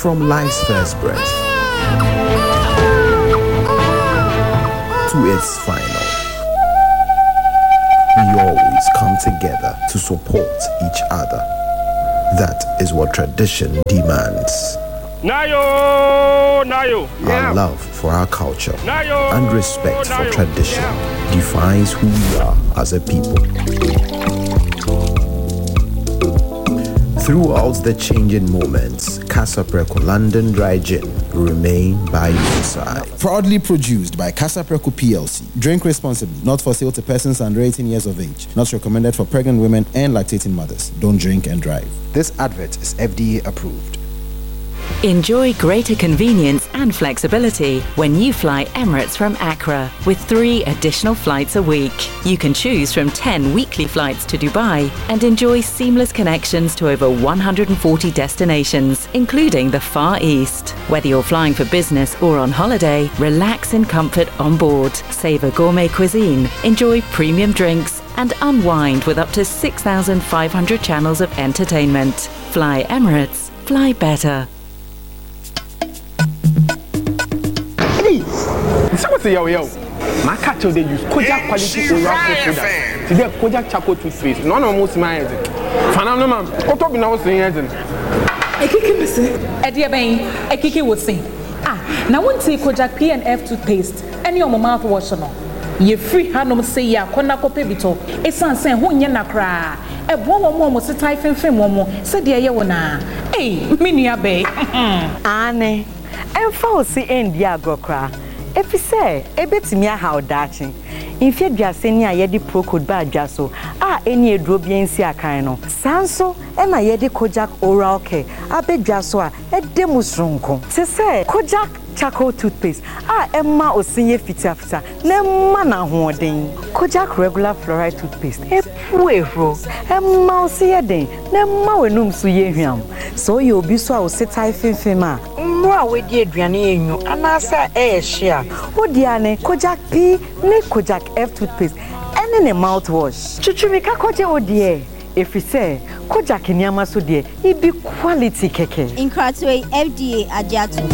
From life's first breath to its final, we always come together to support each other. That is what tradition demands. Our love for our culture and respect for tradition defines who we are as a people. Throughout the changing moments, Casa Preco London Dry Gin remain by your side. Proudly produced by Casa Preco PLC. Drink responsibly, not for sale to persons under 18 years of age. Not recommended for pregnant women and lactating mothers. Don't drink and drive. This advert is FDA approved. Enjoy greater convenience and flexibility when you fly Emirates from Accra with 3 additional flights a week. You can choose from 10 weekly flights to Dubai and enjoy seamless connections to over 140 destinations, including the Far East. Whether you're flying for business or on holiday, relax in comfort on board, savor gourmet cuisine, enjoy premium drinks, and unwind with up to 6,500 channels of entertainment. Fly Emirates. Fly better. What's yo? My cat they use Kojak quality oral care product. Today Kojak charcoal toothpaste. None of most my head. Fanano man, what up now saying head? Ekiki me say, Edia ben, Ekiki would say. Now won't say Kojak PNF toothpaste. Any of my mouthwash no. Ye free hanom say ya kona ko pebito. Esan sen ho nya nakra. E bo wo mo se tai fenfen mo se de ye wona. Eh, me nua be. Ane. Emfa o si endi agokra. Efi say ebetimi aha odachi. Infie duase ni ayede procode ba adwaso. Eni eduro bia nsi akan no. Sanso e na yede Kojak oral care. Abedwaso edemu sronko. Se say Kojak charcoal toothpaste. Emma osinye fita nemma na hoden. Kojak regular fluoride toothpaste. Epuefro. Emma osiye den. Nemma wenum so ye hwam. So ye obi so a osetai fenfema. Mwa we di aduane enyu anasa share. Odiane Kojak P ne Kojak F toothpaste. Ene ne mouthwash. Chuchumika koje odie. If we say Kojak nyama so die, it be quality keke. In Kratway FDA Ajatu.